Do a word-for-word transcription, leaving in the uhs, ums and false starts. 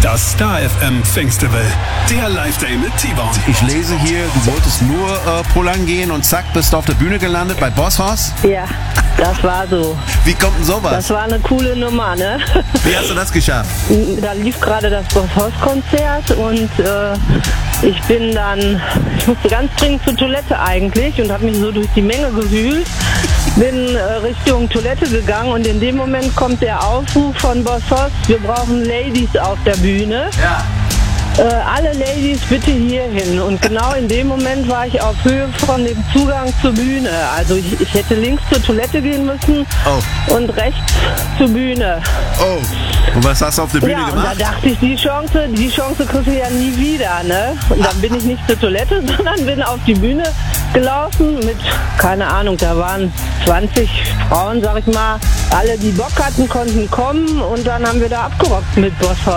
Das Star F M Festival, der Live-Day mit T-Bone. Ich lese hier, du wolltest nur äh, pullern gehen und zack, bist du auf der Bühne gelandet bei Bosshaus? Ja, das war so. Wie kommt denn sowas? Das war eine coole Nummer, ne? Wie hast du das geschafft? Da lief gerade das Bosshaus-Konzert und äh, ich bin dann, ich musste ganz dringend zur Toilette eigentlich und habe mich so durch die Menge gewühlt. Bin äh, Richtung Toilette gegangen und in dem Moment kommt der Aufruf von Bosshaus, wir brauchen Ladies auf der Bühne. Ja. Äh, alle Ladies bitte hier hin. Und genau in dem Moment war ich auf Höhe von dem Zugang zur Bühne. Also ich, ich hätte links zur Toilette gehen müssen oh. und rechts zur Bühne. Oh, und was hast du auf der Bühne ja, gemacht? Und da dachte ich, die Chance, die Chance kriegst du ja nie wieder, ne? Und dann bin ich nicht zur Toilette, sondern bin auf die Bühne gelaufen mit, keine Ahnung, da waren zwanzig Frauen, sag ich mal. Alle, die Bock hatten, konnten kommen und dann haben wir da abgerockt mit Bosshaus.